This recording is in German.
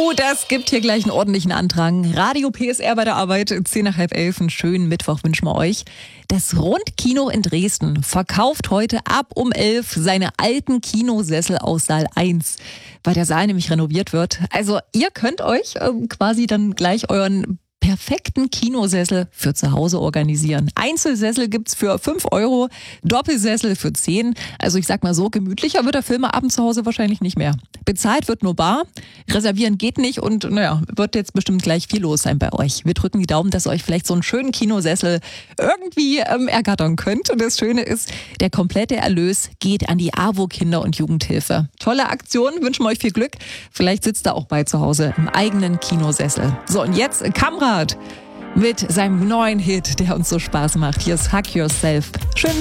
Das gibt hier gleich einen ordentlichen Andrang. Radio PSR bei der Arbeit, 10 nach halb 11. Einen schönen Mittwoch wünschen wir euch. Das Rundkino in Dresden verkauft heute ab um 11 seine alten Kinosessel aus Saal 1, weil der Saal nämlich renoviert wird. Also ihr könnt euch quasi dann gleich euren perfekten Kinosessel für zu Hause organisieren. Einzelsessel gibt's für 5 €, Doppelsessel für 10. Also ich sag mal so, gemütlicher wird der Filmeabend zu Hause wahrscheinlich nicht mehr. Bezahlt wird nur bar, reservieren geht nicht und wird jetzt bestimmt gleich viel los sein bei euch. Wir drücken die Daumen, dass ihr euch vielleicht so einen schönen Kinosessel irgendwie ergattern könnt. Und das Schöne ist, der komplette Erlös geht an die AWO Kinder- und Jugendhilfe. Tolle Aktion, wünschen wir euch viel Glück. Vielleicht sitzt ihr auch bei zu Hause im eigenen Kinosessel. So, und jetzt Kamrat mit seinem neuen Hit, der uns so Spaß macht. Hier ist Hug Yourself. Schön